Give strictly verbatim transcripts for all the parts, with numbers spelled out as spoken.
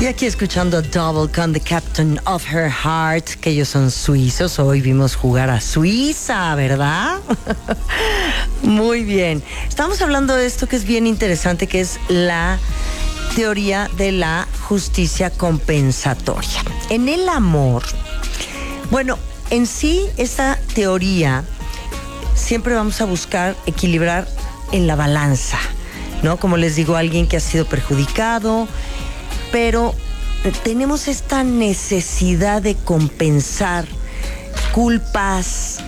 Y aquí escuchando Double con The Captain of Her Heart, que ellos son suizos. Hoy vimos jugar a Suiza, ¿verdad? Muy bien. Estamos hablando de esto que es bien interesante, que es la teoría de la justicia compensatoria. En el amor, bueno, en sí esta teoría siempre vamos a buscar equilibrar en la balanza, ¿no? Como les digo, alguien que ha sido perjudicado, pero tenemos esta necesidad de compensar culpas,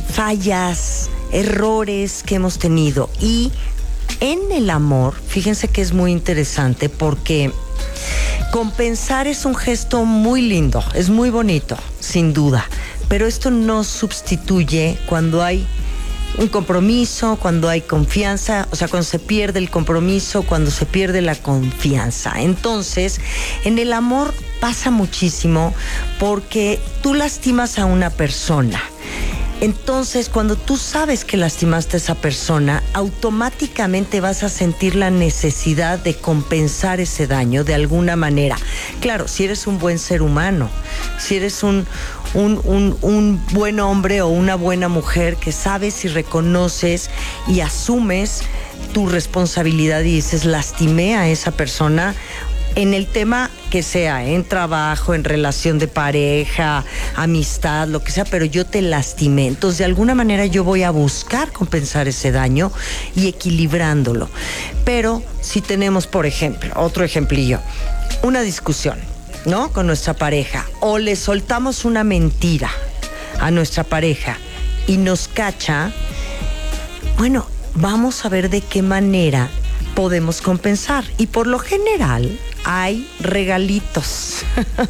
fallas, errores que hemos tenido. Y en el amor, fíjense que es muy interesante porque compensar es un gesto muy lindo, es muy bonito, sin duda, pero esto no sustituye cuando hay un compromiso, cuando hay confianza, o sea, cuando se pierde el compromiso, cuando se pierde la confianza. Entonces, en el amor pasa muchísimo porque tú lastimas a una persona. Entonces, cuando tú sabes que lastimaste a esa persona, automáticamente vas a sentir la necesidad de compensar ese daño de alguna manera. Claro, si eres un buen ser humano, si eres un, un, un, un buen hombre o una buena mujer que sabes y reconoces y asumes tu responsabilidad y dices, lastimé a esa persona, en el tema que sea, en trabajo, en relación de pareja, amistad, lo que sea, pero yo te lastimé. Entonces, de alguna manera yo voy a buscar compensar ese daño y equilibrándolo. Pero si tenemos, por ejemplo, otro ejemplillo, una discusión, ¿no? Con nuestra pareja, o le soltamos una mentira a nuestra pareja y nos cacha, bueno, vamos a ver de qué manera podemos compensar. Y por lo general hay regalitos,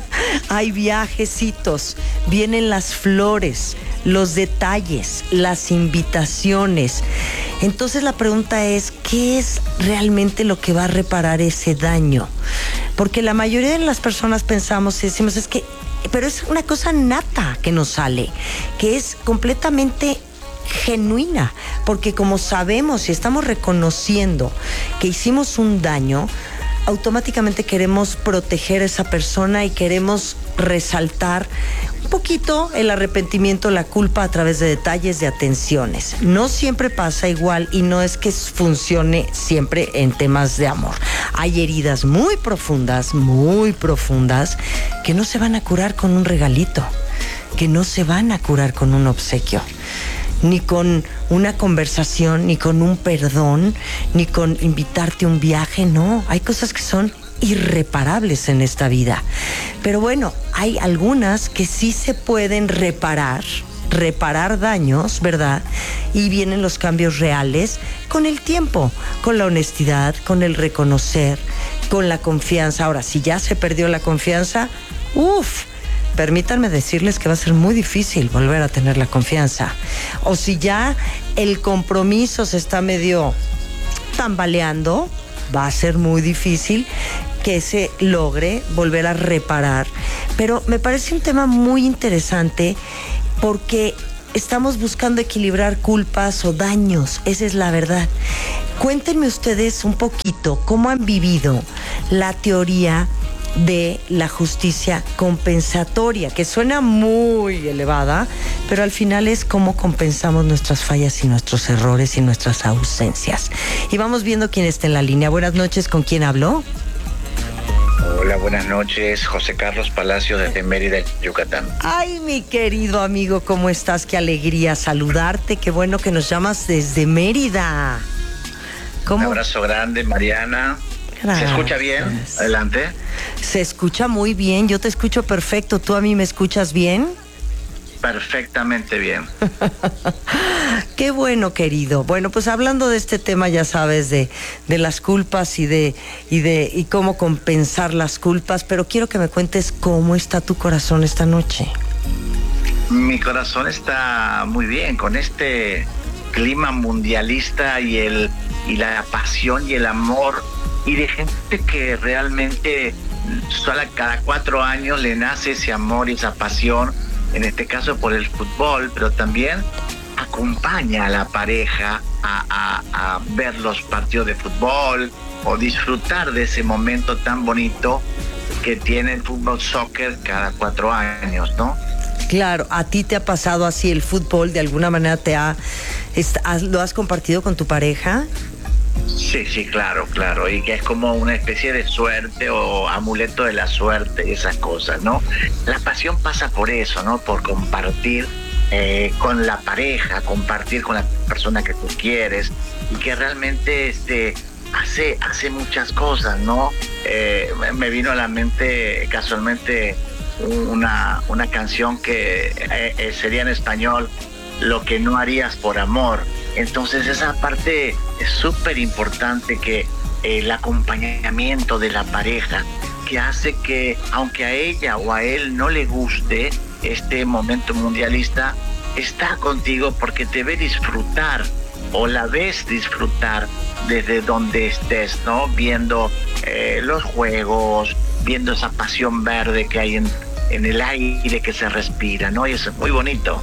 hay viajecitos, vienen las flores, los detalles, las invitaciones. Entonces la pregunta es, ¿qué es realmente lo que va a reparar ese daño? Porque la mayoría de las personas pensamos y decimos, es que, pero es una cosa nata que nos sale, que es completamente genuina, porque como sabemos y estamos reconociendo que hicimos un daño, automáticamente queremos proteger a esa persona y queremos resaltar un poquito el arrepentimiento, la culpa a través de detalles, de atenciones. No siempre pasa igual y no es que funcione siempre en temas de amor. Hay heridas muy profundas, muy profundas, que no se van a curar con un regalito, que no se van a curar con un obsequio, ni con una conversación, ni con un perdón, ni con invitarte a un viaje. No, hay cosas que son irreparables en esta vida. Pero bueno, hay algunas que sí se pueden reparar, reparar daños, ¿verdad? Y vienen los cambios reales con el tiempo, con la honestidad, con el reconocer, con la confianza. Ahora, si ya se perdió la confianza, uff, permítanme decirles que va a ser muy difícil volver a tener la confianza. O si ya el compromiso se está medio tambaleando, va a ser muy difícil que se logre volver a reparar. Pero me parece un tema muy interesante porque estamos buscando equilibrar culpas o daños, esa es la verdad. Cuéntenme ustedes un poquito cómo han vivido la teoría de la justicia compensatoria, que suena muy elevada, pero al final es cómo compensamos nuestras fallas y nuestros errores y nuestras ausencias. Y vamos viendo quién está en la línea. Buenas noches, ¿con quién habló? Hola, buenas noches, José Carlos Palacio desde Mérida, Yucatán. Ay, mi querido amigo, ¿cómo estás? Qué alegría saludarte, qué bueno que nos llamas desde Mérida. ¿Cómo? Un abrazo grande, Mariana. Gracias. ¿Se escucha bien? Adelante. Se escucha muy bien, yo te escucho perfecto. ¿Tú a mí me escuchas bien? Perfectamente bien. Qué bueno, querido. Bueno, pues hablando de este tema, ya sabes, de, de las culpas y de, y de y cómo compensar las culpas, pero quiero que me cuentes cómo está tu corazón esta noche. Mi corazón está muy bien con este clima mundialista y el y la pasión y el amor, y de gente que realmente solo cada cuatro años le nace ese amor y esa pasión, en este caso por el fútbol, pero también acompaña a la pareja a, a, a ver los partidos de fútbol o disfrutar de ese momento tan bonito que tiene el fútbol soccer cada cuatro años, ¿no? Claro, ¿a ti te ha pasado así el fútbol? ¿De alguna manera te ha, lo has compartido con tu pareja? Sí, sí, claro, claro, y que es como una especie de suerte o amuleto de la suerte y esas cosas, ¿no? La pasión pasa por eso, ¿no? Por compartir eh, con la pareja, compartir con la persona que tú quieres y que realmente este, hace, hace muchas cosas, ¿no? Eh, me vino a la mente casualmente una, una canción que eh, sería en español, Lo que no harías por amor. Entonces esa parte es súper importante, que eh, el acompañamiento de la pareja, que hace que aunque a ella o a él no le guste este momento mundialista, está contigo porque te ve disfrutar o la ves disfrutar desde donde estés, ¿no? Viendo eh, los juegos, viendo esa pasión verde que hay en, en el aire que se respira, ¿no? Y eso es muy bonito.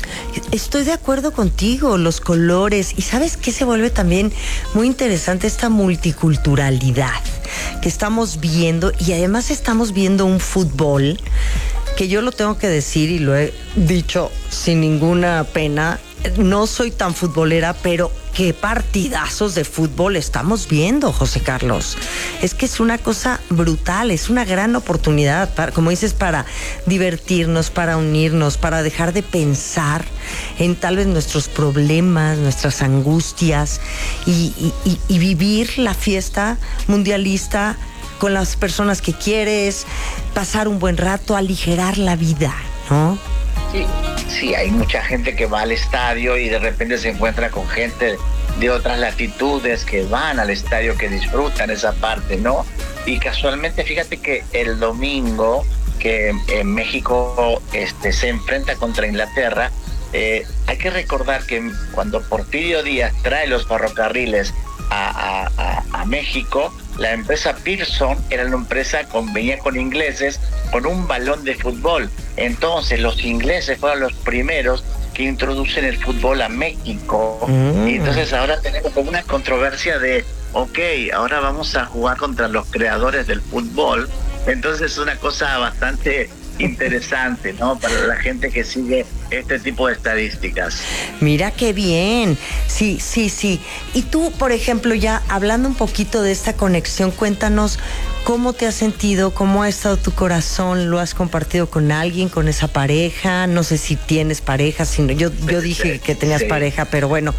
Estoy de acuerdo contigo, los colores, y ¿sabes qué se vuelve también muy interesante? Esta multiculturalidad que estamos viendo, y además estamos viendo un fútbol que yo lo tengo que decir y lo he dicho sin ninguna pena, no soy tan futbolera, pero qué partidazos de fútbol estamos viendo, José Carlos. Es que es una cosa brutal, es una gran oportunidad, para, como dices, para divertirnos, para unirnos, para dejar de pensar en tal vez nuestros problemas, nuestras angustias y, y, y vivir la fiesta mundialista con las personas que quieres, pasar un buen rato, aligerar la vida, ¿no? Sí, sí, hay mucha gente que va al estadio y de repente se encuentra con gente de otras latitudes que van al estadio, que disfrutan esa parte, ¿no? Y casualmente, fíjate que el domingo que en México este, se enfrenta contra Inglaterra, eh, hay que recordar que cuando Porfirio Díaz trae los ferrocarriles a, a, a, a México, la empresa Pearson era una empresa que venía con ingleses con un balón de fútbol. Entonces los ingleses fueron los primeros que introducen el fútbol a México. Mm. Y entonces ahora tenemos como una controversia de, ok, ahora vamos a jugar contra los creadores del fútbol. Entonces es una cosa bastante interesante, ¿no? Para la gente que sigue este tipo de estadísticas. Mira qué bien. Sí, sí, sí. Y tú, por ejemplo, ya hablando un poquito de esta conexión, cuéntanos cómo te has sentido, cómo ha estado tu corazón, lo has compartido con alguien, con esa pareja, no sé si tienes pareja, sino yo, yo dije que tenías sí. pareja, pero bueno,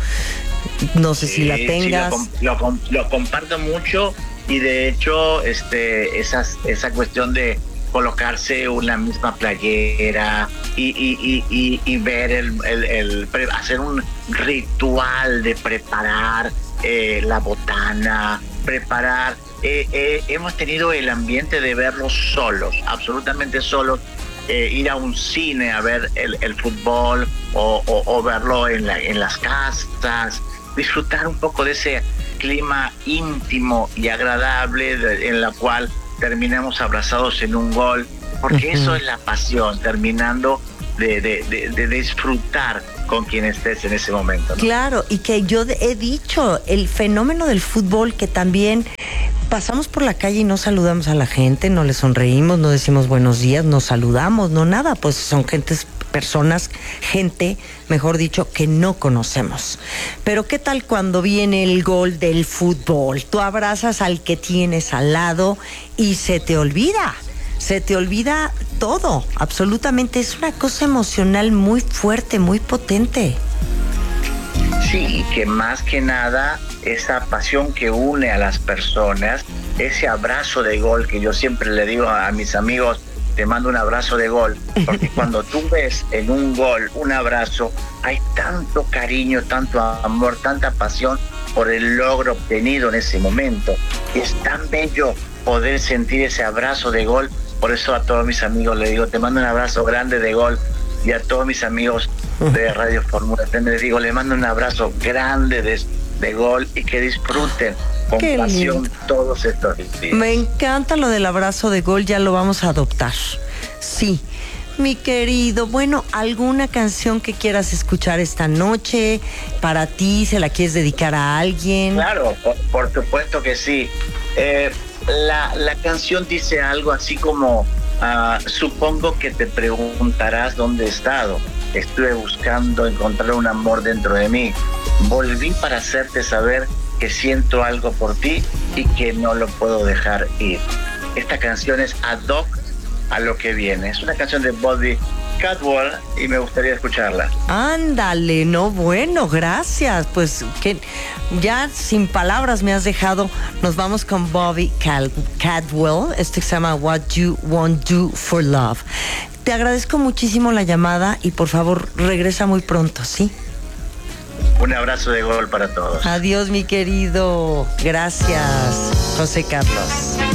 no sé sí, si la tengas. Sí, lo, lo, lo comparto mucho y de hecho, este, esas, esa cuestión de colocarse una misma playera y, y, y, y, y ver el, el, el hacer un ritual de preparar eh, la botana, preparar eh, eh, hemos tenido el ambiente de verlos solos, absolutamente solos, eh, ir a un cine a ver el, el fútbol o, o, o verlo en, la, en las casas, disfrutar un poco de ese clima íntimo y agradable de, en la cual terminamos abrazados en un gol, porque uh-huh. eso es la pasión, terminando de, de, de, de disfrutar con quien estés en ese momento, ¿no? Claro, y que yo he dicho, el fenómeno del fútbol, que también pasamos por la calle y no saludamos a la gente, no le sonreímos, no decimos buenos días, no saludamos, no nada, pues son gentes, personas, gente, mejor dicho, que no conocemos. Pero ¿qué tal cuando viene el gol del fútbol? Tú abrazas al que tienes al lado y se te olvida, se te olvida todo, absolutamente. Es una cosa emocional muy fuerte, muy potente. Sí, y que más que nada, esa pasión que une a las personas, ese abrazo de gol que yo siempre le digo a mis amigos, te mando un abrazo de gol, porque cuando tú ves en un gol un abrazo, hay tanto cariño, tanto amor, tanta pasión por el logro obtenido en ese momento. Y es tan bello poder sentir ese abrazo de gol. Por eso a todos mis amigos les digo, te mando un abrazo grande de gol. Y a todos mis amigos de Radio Fórmula les digo, les mando un abrazo grande de, de gol y que disfruten con Qué pasión lindo. Todos estos días. Me encanta lo del abrazo de gol, ya lo vamos a adoptar. Sí, mi querido. Bueno, ¿alguna canción que quieras escuchar esta noche para ti? ¿Se la quieres dedicar a alguien? Claro, por, por supuesto que sí. Eh, la, la canción dice algo así como, uh, supongo que te preguntarás dónde he estado. Estuve buscando encontrar un amor dentro de mí. Volví para hacerte saber que siento algo por ti y que no lo puedo dejar ir. Esta canción es ad hoc a lo que viene. Es una canción de Bobby Caldwell y me gustaría escucharla. Ándale, no, bueno, gracias. Pues que ya sin palabras me has dejado. Nos vamos con Bobby Cal- Caldwell. Este se llama What You Won't Do for Love. Te agradezco muchísimo la llamada y por favor regresa muy pronto, ¿sí? Un abrazo de gol para todos. Adiós, mi querido. Gracias, José Carlos.